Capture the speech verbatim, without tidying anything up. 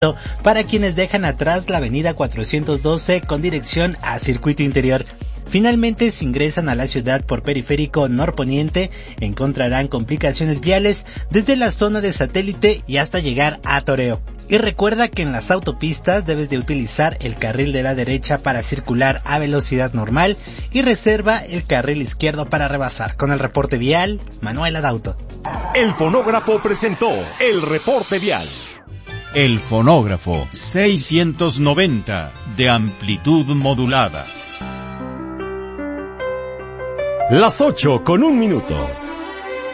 para quienes dejan atrás la avenida cuatrocientos doce con dirección a Circuito Interior. Finalmente, si ingresan a la ciudad por periférico norponiente, encontrarán complicaciones viales desde la zona de Satélite y hasta llegar a Toreo. Y recuerda que en las autopistas debes de utilizar el carril de la derecha para circular a velocidad normal y reserva el carril izquierdo para rebasar. Con el reporte vial, Manuel Adauto. El fonógrafo presentó el reporte vial. El fonógrafo seiscientos noventa de amplitud modulada. Las ocho con un minuto.